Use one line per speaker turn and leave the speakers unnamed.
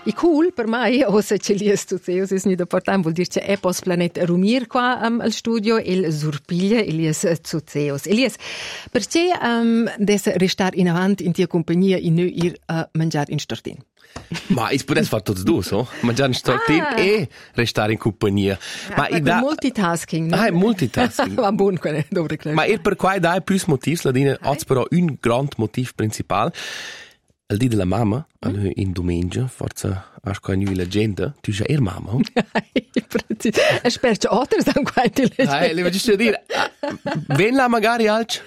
E cool per me, o se ce li è studios, è nicht important, vuol dire che è pos planet Rumir qua al studio, il Surpiglia, Elias Zuzeus. Elias, perché des restar in avanti in tia compagnia in noi ir a mangiare in Stortin?
Ma es potesse fare tutti due, so? Mangiare in Stortin e restare in compagnia. Ma
multitasking, no?
Ah, è multitasking.
Va buon, dovrei credere.
Ma per qua dai più motivi, la dina, ha però un grande motivo principale. Al dì della mamma, in domenica, forza asco a noi la gente, tu già er mamma.
Spero che altri sanno quanti le gente.
Le voglio dire, ven là magari alc,